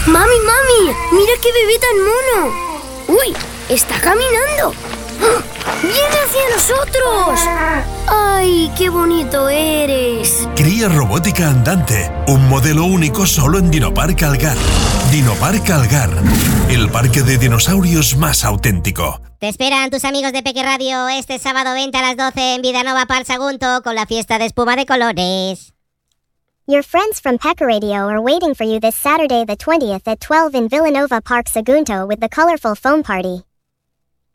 Mami, mira qué bebé tan mono. ¡Uy! ¡Está caminando! ¡Viene hacia nosotros! ¡Ay, qué bonito eres! Cría robótica andante, un modelo único solo en Dinopark Algar. Dinopark Algar, el parque de dinosaurios más auténtico. Te esperan tus amigos de Peque Radio este sábado 20 a las 12 en Vidanova Park Sagunto con la fiesta de espuma de colores. Your friends from Pekka Radio are waiting for you this Saturday the 20th at 12 in Villanova Park Sagunto with the colorful foam party.